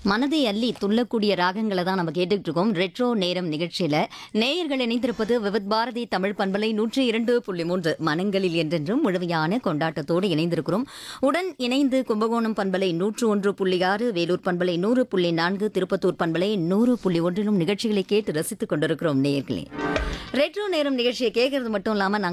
மனதை அள்ளி துள்ளக்கூடிய ராகங்களை தான் நம்ம கேட்டுக்கிட்டு இருக்கோம் ரெட்ரோ நேரம் நிகழ்ச்சியில. நேயர்கள் இணைந்திருப்பது விவித் பாரதி தமிழ் பண்பலை 102.3 மனங்களில் என்றென்றும் முழுமையான கொண்டாட்டத்தோடு இணைந்திருக்கிறோம். உடன் இணைந்து கும்பகோணம் பண்பலை 101.6, வேலூர் பண்பலை 100.4, திருப்பத்தூர் பண்பலை 100.1 நிகழ்ச்சிகளை கேட்டு ரசித்துக் கொண்டிருக்கிறோம் நேயர்களே. ரெட்ரோ நேரம் நிகழ்ச்சியை கேட்கறது மட்டும் இல்லாம